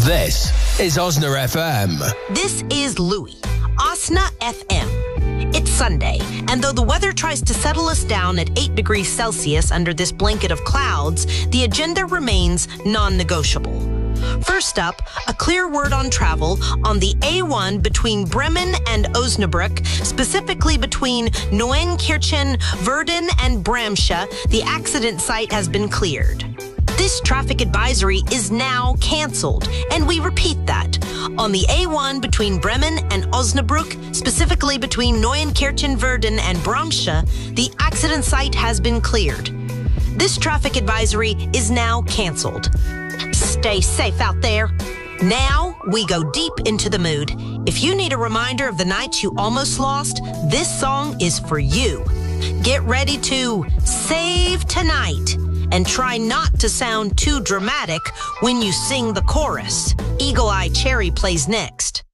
This is Osna FM. This is Louie, Osna FM. It's Sunday, and though the weather tries to settle us down at 8 degrees Celsius under this blanket of clouds, the agenda remains non-negotiable. First up, a clear word on travel on the A1 between Bremen and Osnabrück, specifically between Neuenkirchen, Verden, and Bramsche. The accident site has been cleared. This traffic advisory is now canceled, and we repeat that. On the A1 between Bremen and Osnabrück, specifically between Neuenkirchen, Verden, and Bramsche, the accident site has been cleared. This traffic advisory is now canceled. Stay safe out there. Now we go deep into the mood. If you need a reminder of the nights you almost lost, this song is for you. Get ready to save tonight. And try not to sound too dramatic when you sing the chorus. Eagle Eye Cherry plays next.